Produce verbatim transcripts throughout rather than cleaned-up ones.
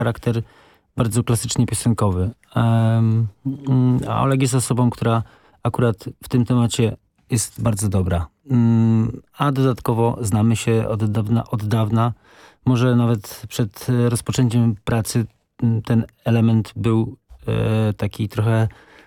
charakter bardzo klasycznie piosenkowy. Um, a Oleg jest osobą, która akurat w tym temacie jest bardzo dobra. Um, a dodatkowo znamy się od dawna, od dawna. Może nawet przed rozpoczęciem pracy ten element był e, taki trochę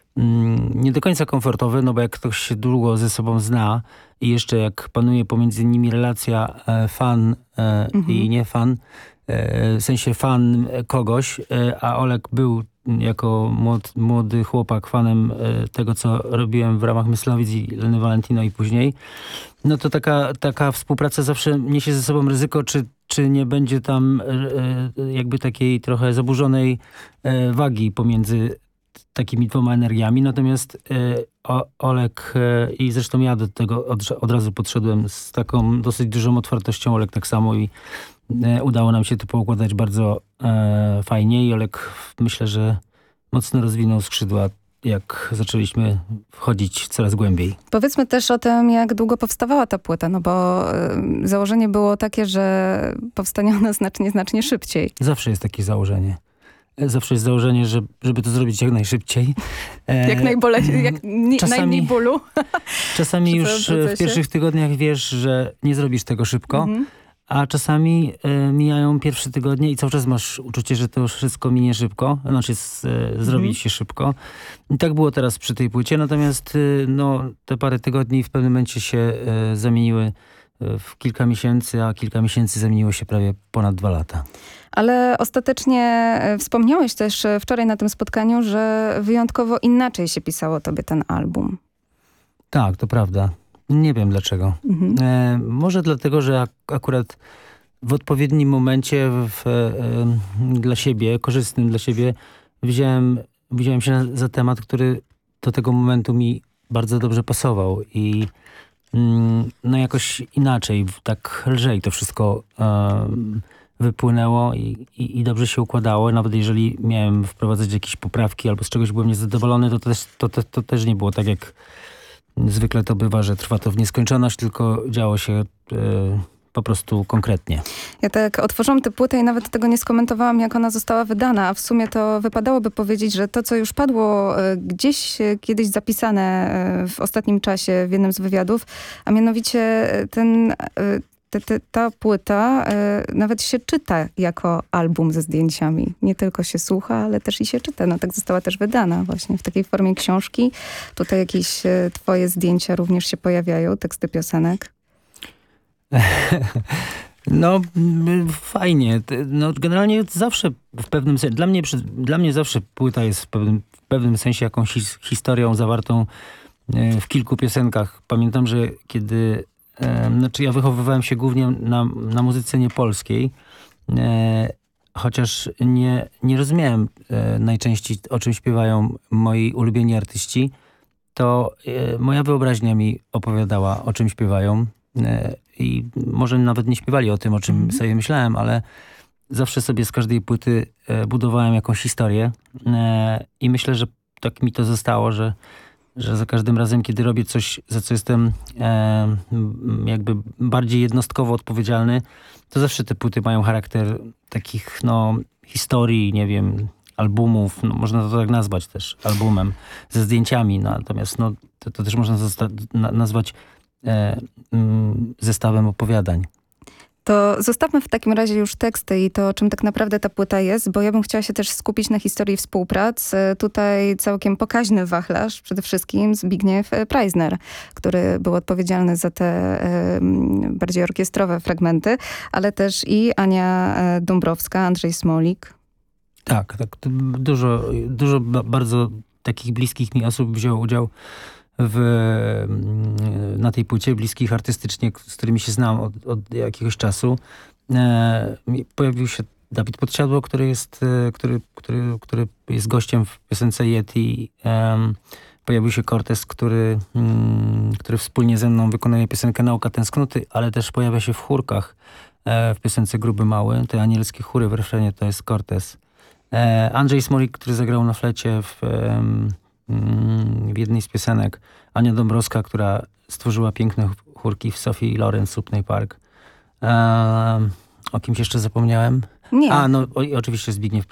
mm, nie do końca komfortowy, no bo jak ktoś się długo ze sobą zna i jeszcze jak panuje pomiędzy nimi relacja e, fan e, mhm. i nie fan, e, w sensie fan kogoś, e, a Oleg był jako młod, młody chłopak fanem e, tego, co robiłem w ramach Myslowic i Leny Valentino i później, no to taka, taka współpraca zawsze niesie ze sobą ryzyko, czy, czy nie będzie tam e, jakby takiej trochę zaburzonej e, wagi pomiędzy takimi dwoma energiami. Natomiast e, o, Oleg e, i zresztą ja do tego od, od razu podszedłem z taką dosyć dużą otwartością. Oleg tak samo i e, udało nam się to poukładać bardzo e, fajnie i Oleg myślę, że mocno rozwinął skrzydła, jak zaczęliśmy wchodzić coraz głębiej. Powiedzmy też o tym, jak długo powstawała ta płyta, no bo y, założenie było takie, że powstanie ona znacznie, znacznie szybciej. Zawsze jest takie założenie. Zawsze jest założenie, że, żeby to zrobić jak najszybciej. E, jak najbole- jak ni- czasami, najmniej bólu. Czasami już w pierwszych tygodniach wiesz, że nie zrobisz tego szybko, mhm. a czasami e, mijają pierwsze tygodnie i cały czas masz uczucie, że to już wszystko minie szybko, znaczy e, zrobić mhm. się szybko. I tak było teraz przy tej płycie, natomiast e, no, te parę tygodni w pewnym momencie się e, zamieniły w kilka miesięcy, a kilka miesięcy zamieniło się prawie ponad dwa lata. Ale ostatecznie wspomniałeś też wczoraj na tym spotkaniu, że wyjątkowo inaczej się pisało tobie ten album. Tak, to prawda. Nie wiem dlaczego. Mhm. E, może dlatego, że ak akurat w odpowiednim momencie w, e, dla siebie, korzystnym dla siebie, wziąłem, wziąłem się na, za temat, który do tego momentu mi bardzo dobrze pasował i mm, no jakoś inaczej, tak lżej to wszystko e, wypłynęło i, i, i dobrze się układało. Nawet jeżeli miałem wprowadzać jakieś poprawki albo z czegoś byłem niezadowolony, to też, to, to, to też nie było tak, jak zwykle to bywa, że trwa to w nieskończoność, tylko działo się e, po prostu konkretnie. Ja tak otworzyłam tę płytę i nawet tego nie skomentowałam, jak ona została wydana, a w sumie to wypadałoby powiedzieć, że to, co już padło e, gdzieś e, kiedyś zapisane e, w ostatnim czasie w jednym z wywiadów, a mianowicie ten... E, Te, te, ta płyta y, nawet się czyta jako album ze zdjęciami. Nie tylko się słucha, ale też i się czyta. No tak została też wydana właśnie w takiej formie książki. Tutaj jakieś y, twoje zdjęcia również się pojawiają, teksty piosenek. No fajnie. No, generalnie zawsze w pewnym sensie, dla mnie, dla mnie zawsze płyta jest w pewnym, w pewnym sensie jakąś his, historią zawartą y, w kilku piosenkach. Pamiętam, że kiedy E, znaczy ja wychowywałem się głównie na, na muzyce niepolskiej, e, chociaż nie, nie rozumiałem e, najczęściej, o czym śpiewają moi ulubieni artyści, to e, moja wyobraźnia mi opowiadała, o czym śpiewają e, i może nawet nie śpiewali o tym, o czym mm. sobie myślałem, ale zawsze sobie z każdej płyty e, budowałem jakąś historię e, i myślę, że tak mi to zostało, że że za każdym razem, kiedy robię coś, za co jestem e, jakby bardziej jednostkowo odpowiedzialny, to zawsze te płyty mają charakter takich, no, historii, nie wiem, albumów, no, można to tak nazwać też, albumem, ze zdjęciami, no, natomiast no, to, to też można na, nazwać e, m, zestawem opowiadań. To zostawmy w takim razie już teksty i to, czym tak naprawdę ta płyta jest, bo ja bym chciała się też skupić na historii współprac. Tutaj całkiem pokaźny wachlarz, przede wszystkim Zbigniew Preissner, który był odpowiedzialny za te y, bardziej orkiestrowe fragmenty, ale też i Ania Dąbrowska, Andrzej Smolik. Tak, tak. Dużo, dużo bardzo takich bliskich mi osób wzięło udział w, na tej płycie, bliskich artystycznie, z którymi się znam od, od jakiegoś czasu. E, pojawił się Dawid Podsiadło, który jest, który, który, który jest gościem w piosence Yeti. E, pojawił się Cortez, który, mm, który wspólnie ze mną wykonuje piosenkę Nauka Tęsknoty, ale też pojawia się w chórkach e, w piosence Gruby Mały. Te anielskie chóry w refrenie to jest Cortez. E, Andrzej Smolik, który zagrał na flecie w w jednej z piosenek. Ania Dąbrowska, która stworzyła piękne chórki w Sophie Loren Supney Park. Eee, o kimś jeszcze zapomniałem? Nie. A, no o, oczywiście Zbigniew